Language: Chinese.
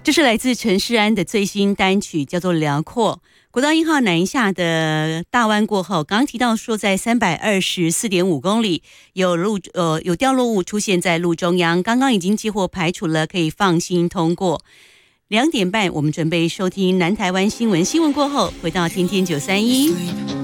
这是来自陈世安的最新单曲，叫做《辽阔》。国道1号南下的大弯过后，刚刚提到说，在324.5公里有掉落物出现在路中央，刚刚已经几乎排除了，可以放心通过。2点半，我们准备收听南台湾新闻。新闻过后，回到天天931。